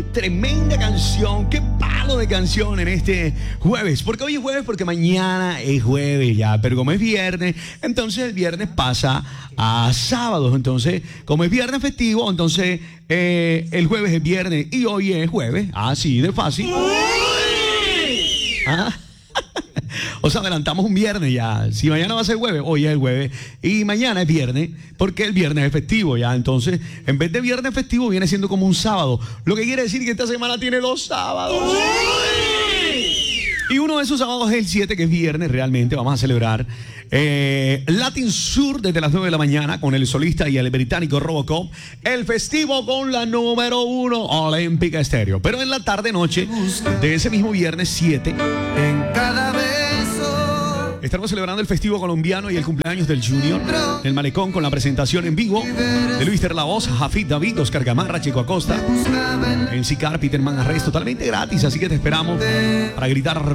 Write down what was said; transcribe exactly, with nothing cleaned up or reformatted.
tremenda canción, qué palo de canción en este jueves. Porque hoy es jueves, porque mañana es jueves ya. Pero como es viernes, entonces el viernes pasa a sábados. Entonces, como es viernes festivo, entonces eh, el jueves es viernes y hoy es jueves. Así de fácil. ¿Ah? O sea, adelantamos un viernes ya. Si mañana va a ser jueves, hoy es el jueves. Y mañana es viernes, porque el viernes es festivo ya. Entonces, en vez de viernes festivo, viene siendo como un sábado. Lo que quiere decir que esta semana tiene dos sábados. Y uno de esos sábados es el siete, que es viernes realmente. Vamos a celebrar eh, Latin Sur desde las nueve de la mañana con el solista y el británico Robocop. El festivo con la número uno, Olímpica Estéreo. Pero en la tarde-noche de ese mismo viernes siete, en cada beso, estaremos celebrando el festivo colombiano y el cumpleaños del Junior en el Malecón con la presentación en vivo de Luis Terlavoz, Jafid David, Oscar Gamarra, Chico Acosta, en Sicar, Peterman Arrest, totalmente gratis. Así que te esperamos para gritar